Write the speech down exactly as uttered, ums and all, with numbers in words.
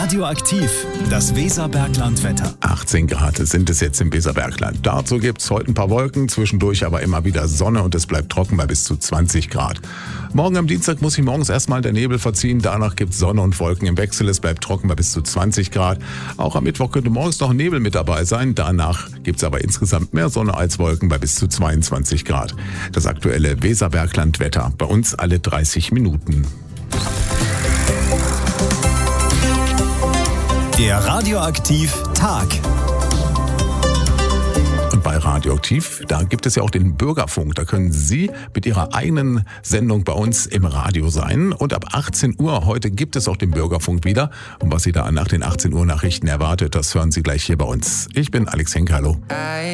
Radioaktiv, das Weserberglandwetter. achtzehn Grad sind es jetzt im Weserbergland. Dazu gibt es heute ein paar Wolken, zwischendurch aber immer wieder Sonne und es bleibt trocken bei bis zu zwanzig Grad. Morgen am Dienstag muss sich morgens erstmal der Nebel verziehen, danach gibt es Sonne und Wolken im Wechsel, es bleibt trocken bei bis zu zwanzig Grad. Auch am Mittwoch könnte morgens noch Nebel mit dabei sein, danach gibt es aber insgesamt mehr Sonne als Wolken bei bis zu zweiundzwanzig Grad. Das aktuelle Weserberglandwetter, bei uns alle dreißig Minuten. Der Radioaktiv-Tag. Und bei Radioaktiv, da gibt es ja auch den Bürgerfunk. Da können Sie mit Ihrer eigenen Sendung bei uns im Radio sein. Und ab achtzehn Uhr heute gibt es auch den Bürgerfunk wieder. Und was Sie da nach den achtzehn Uhr Nachrichten erwartet, das hören Sie gleich hier bei uns. Ich bin Alex Henk, hallo.